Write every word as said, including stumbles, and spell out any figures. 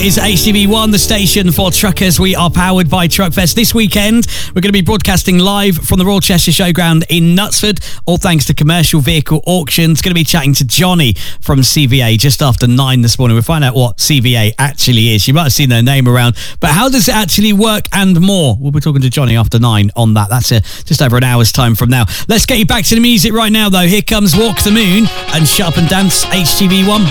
It is H T V one, the station for truckers. We are powered by Truckfest. This weekend, we're going to be broadcasting live from the Royal Cheshire Showground in Knutsford, all thanks to Commercial Vehicle Auctions. Going to be chatting to Johnny from C V A just after nine this morning. We'll find out what C V A actually is. You might have seen their name around, but how does it actually work and more? We'll be talking to Johnny after nine on that. That's a, just over an hour's time from now. Let's get you back to the music right now, though. Here comes Walk the Moon and Shut Up and Dance, H T V one.